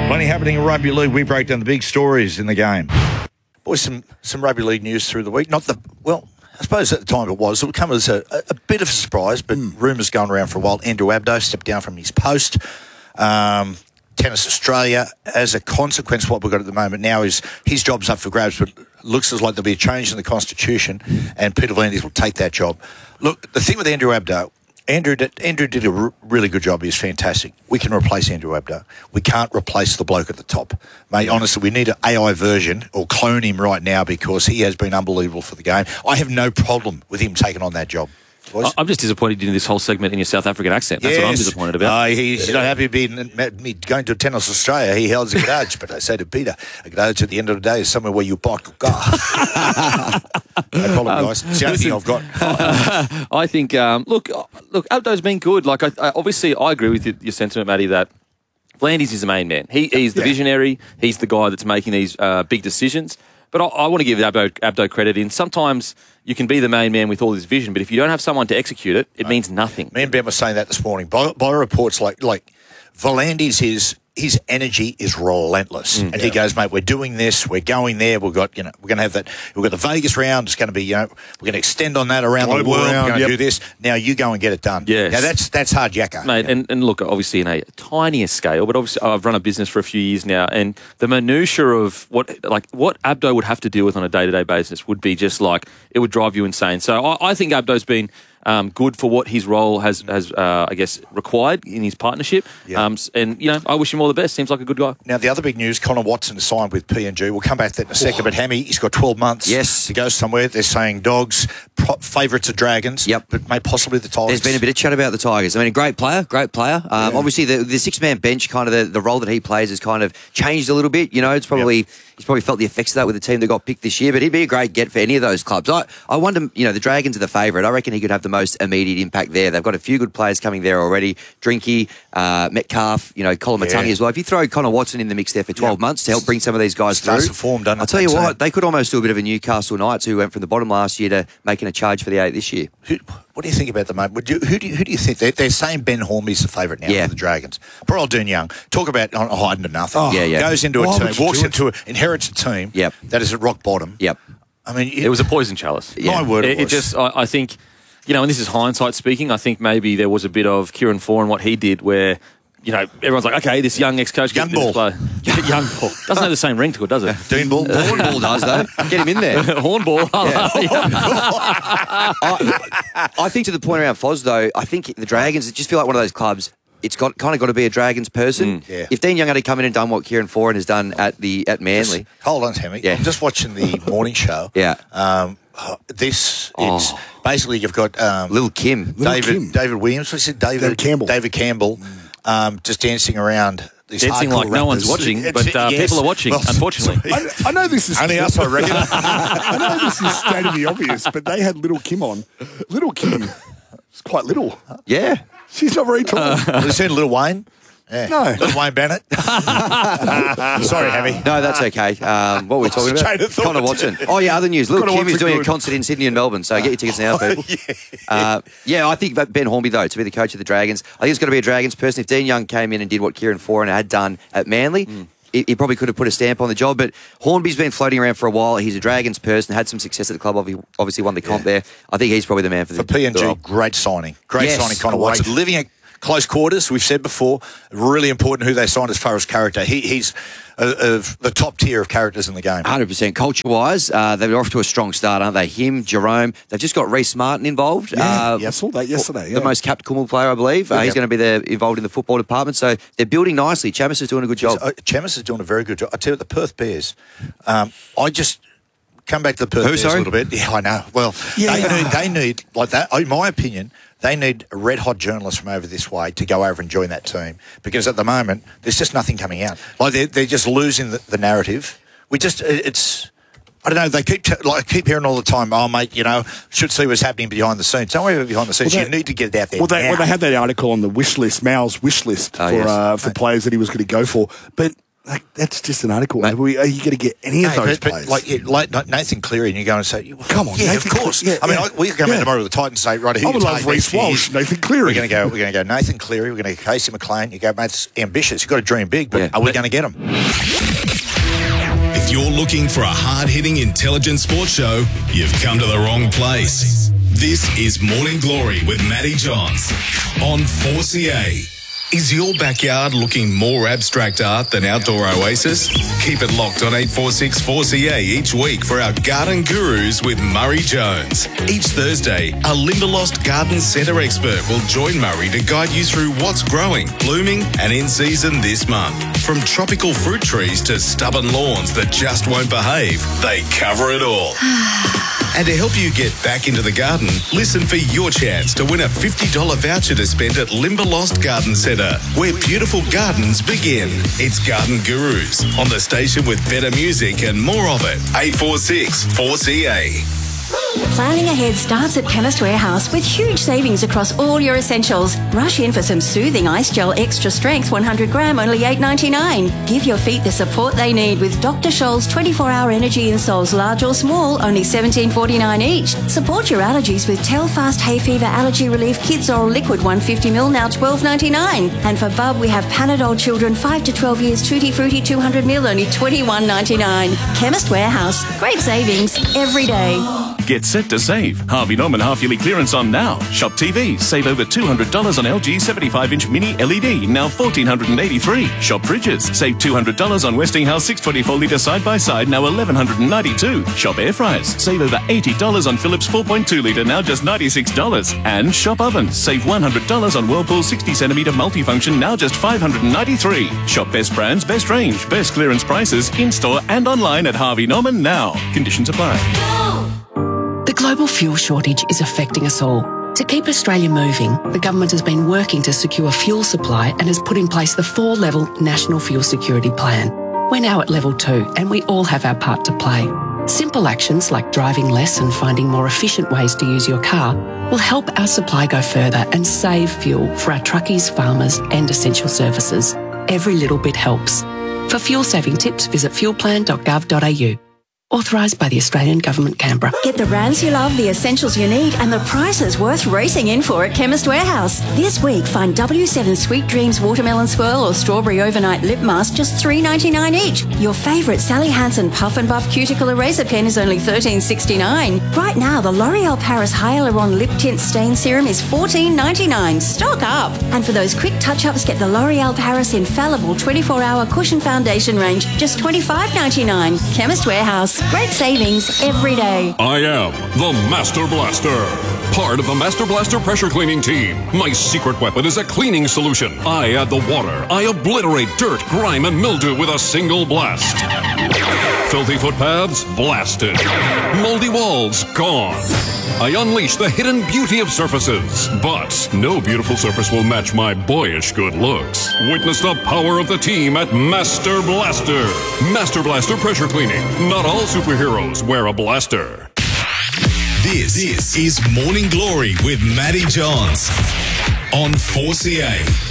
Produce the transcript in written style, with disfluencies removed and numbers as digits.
Plenty happening in rugby league. We break down the big stories in the game. Boys, some rugby league news through the week. I suppose at the time it would come as a bit of a surprise, but rumours going around for a while. Andrew Abdo stepped down from his post. Tennis Australia, as a consequence, what we've got at the moment now is his job's up for grabs, but looks as like there'll be a change in the Constitution and Peter V'landys will take that job. Look, the thing with Andrew Abdo, Andrew did a really good job. He's fantastic. We can replace Andrew Abdo. We can't replace the bloke at the top. Mate, honestly, we need an AI version or clone him right now because he has been unbelievable for the game. I have no problem with him taking on that job. Boys? I'm just disappointed in this whole segment in your South African accent. That's what I'm disappointed about. He's not happy being me going to Tennis Australia. He holds a garage, but I say to Peter, a garage at the end of the day is somewhere where you park your car. No problem, guys. It's the only thing I've got. I think, look, Abdo's been good. Like, obviously, I agree with your sentiment, Matty, that V'landys is the main man. He's the visionary. He's the guy that's making these big decisions. But I want to give Abdo credit in. Sometimes you can be the main man with all this vision, but if you don't have someone to execute it, it means nothing. Me and Ben were saying that this morning. By reports, like V'landys, his energy is relentless, and he goes, mate, we're doing this, we're going there, we're going to have that. We've got the Vegas round. It's going to be, we're going to extend on that around the world. We're going to do this. Now you go and get it done. Yes. Now that's hard yakka, mate. And look, obviously in a tinier scale, but obviously I've run a business for a few years now, and the minutiae of what Abdo would have to deal with on a day-to-day basis would be just like it would drive you insane. So I think Abdo's been good for what his role has I guess, required in his partnership. Yeah. And, I wish him all the best. Seems like a good guy. Now, the other big news, Connor Watson has signed with PNG. We'll come back to that in a second. But Hammy, he's got 12 months to go somewhere. They're saying Dogs, favourites are Dragons. Yep. But maybe possibly the Tigers. There's been a bit of chat about the Tigers. I mean, a great player. Obviously, the six-man bench, kind of the role that he plays has kind of changed a little bit. It's probably... He's probably felt the effects of that with the team that got picked this year, but he'd be a great get for any of those clubs. I wonder, the Dragons are the favourite. I reckon he could have the most immediate impact there. They've got a few good players coming there already. Drinky, Metcalf, Colin Matangi as well. If you throw Connor Watson in the mix there for 12 months to help bring some of these guys through, I'll tell you what, they could almost do a bit of a Newcastle Knights who went from the bottom last year to making a charge for the 8 this year. What do you think about them, mate? Who do you think? They're saying Ben Hornby's the favourite now for the Dragons. Poor old Dune Young. Talk about hiding to nothing. Goes into a team, inherits a team that is at rock bottom. Yep. I mean... It was a poison chalice. My word it was. I think, and this is hindsight speaking, I think maybe there was a bit of Kieran Foran and what he did where... everyone's like, okay, this young ex-coach... Young ball. Young ball. Doesn't have the same ring to it, does it? Dean ball. Horn ball does, though. Get him in there. Horn ball. I think to the point around Foz, though, I think the Dragons just feel like one of those clubs... It's kind of got to be a Dragons person. If Dean Young had come in and done what Kieran Foran has done at Manly... Hold on, Tammy. I'm just watching the morning show. It's basically you've got Little Kim. David Williams. What's it? David Campbell. Just dancing around. Dancing like no one's watching, but people are watching, unfortunately. I know this is... Only us, I reckon. I know this is stating the obvious, but they had Little Kim on. Little Kim is quite little. Yeah. She's not very tall. Have you seen Lil Wayne? Yeah. No. Lil Wayne Bennett. Sorry, Hammy. No, that's okay. What were we talking about? Connor Watson. Oh, yeah, other news. Lil Kim is doing a concert in Sydney and Melbourne, so get your tickets now, people. I think that Ben Hornby, though, to be the coach of the Dragons, I think it's got to be a Dragons person. If Dean Young came in and did what Kieran Foran had done at Manly, he probably could have put a stamp on the job, but Hornby's been floating around for a while. He's a Dragons person, had some success at the club, obviously won the comp there. I think he's probably the man for PNG, great signing. Great signing, Connor Watson. Living at close quarters, we've said before, really important who they signed as far as character. He's of the top tier of characters in the game. 100%. Culture-wise, they're off to a strong start, aren't they? Him, Jerome, they've just got Reece Martin involved. I saw that yesterday. The most capped Kumul player, I believe. He's going to be involved in the football department, so they're building nicely. Chamis is doing a good job. Chamis is doing a very good job. I tell you what, the Perth Bears, I just... Come back to the Perth Bears a little bit. Yeah, I know. Well, they need, like that, in my opinion, they need a red-hot journalist from over this way to go over and join that team. Because at the moment, there's just nothing coming out. Like, they're just losing the narrative. It's... I don't know, they keep hearing all the time, oh, mate, should see what's happening behind the scenes. Don't worry about behind the scenes. You need to get it out there they had that article on the wish list, Mal's wish list for players that he was going to go for. But That's just an article. Are you going to get any of those players? Like Nathan Cleary, and you go and say, come on, yeah, Nathan of course. Cleary, yeah, we could come in tomorrow with the Titans and say, right, who I would love Reece Walsh, Nathan Cleary. We're going to go Nathan Cleary. We're going to go Casey McLean. You go, mate, it's ambitious. You've got to dream big, but are we going to get them? If you're looking for a hard-hitting, intelligent sports show, you've come to the wrong place. This is Morning Glory with Matty Johns on 4CA. Is your backyard looking more abstract art than outdoor oasis? Keep it locked on 846 4CA each week for our garden gurus with Murray Jones. Each Thursday, a Limberlost Garden Centre expert will join Murray to guide you through what's growing, blooming and in season this month. From tropical fruit trees to stubborn lawns that just won't behave, they cover it all. And to help you get back into the garden, listen for your chance to win a $50 voucher to spend at Limberlost Garden Centre, where beautiful gardens begin. It's Garden Gurus on the station with better music and more of it. 846 4CA. Planning ahead starts at Chemist Warehouse with huge savings across all your essentials. Rush in for some soothing ice gel extra strength 100 gram, only $8.99. Give your feet the support they need with Dr. Scholl's 24-hour energy insoles, large or small, only $17.49 each. Support your allergies with Telfast Hay Fever Allergy Relief Kids Oral Liquid 150ml, now $12.99. And for Bub, we have Panadol Children 5 to 12 years Tutti Frutti 200ml, only $21.99. Chemist Warehouse. Great savings every day. Get set to save. Harvey Norman half-yearly clearance on now. Shop TVs. Save over $200 on LG 75-inch mini LED, now $1,483. Shop fridges. Save $200 on Westinghouse 624-litre side-by-side, now $1,192. Shop air fryers. Save over $80 on Philips 4.2-litre, now just $96. And shop ovens. Save $100 on Whirlpool 60cm multifunction, now just $593. Shop best brands, best range, best clearance prices, in-store and online at Harvey Norman now. Conditions apply. The global fuel shortage is affecting us all. To keep Australia moving, the government has been working to secure fuel supply and has put in place the 4-level National Fuel Security Plan. We're now at level 2 and we all have our part to play. Simple actions like driving less and finding more efficient ways to use your car will help our supply go further and save fuel for our truckies, farmers and essential services. Every little bit helps. For fuel saving tips, visit fuelplan.gov.au. Authorised by the Australian Government, Canberra. Get the brands you love, the essentials you need, and the prices worth racing in for at Chemist Warehouse. This week, find W7 Sweet Dreams Watermelon Swirl or Strawberry Overnight Lip Mask, just $3.99 each. Your favourite Sally Hansen Puff and Buff Cuticle Eraser Pen is only $13.69. Right now, the L'Oreal Paris Hyaluron Lip Tint Stain Serum is $14.99. Stock up! And for those quick touch-ups, get the L'Oreal Paris Infallible 24-hour Cushion Foundation range, just $25.99. Chemist Warehouse. Great savings every day. I am the Master Blaster, part of the Master Blaster pressure cleaning team. My secret weapon is a cleaning solution. I add the water. I obliterate dirt, grime, and mildew with a single blast. Filthy footpaths, blasted. Moldy walls, gone. I unleash the hidden beauty of surfaces. But no beautiful surface will match my boyish good looks. Witness the power of the team at Master Blaster. Master Blaster pressure cleaning. Not all superheroes wear a blaster. This is Morning Glory with Matty Johns on 4CA.